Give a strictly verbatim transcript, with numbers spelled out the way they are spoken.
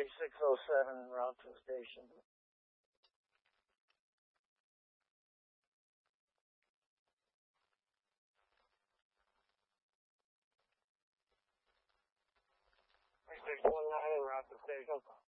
six oh seven, route to the station. three six one nine, route to the station.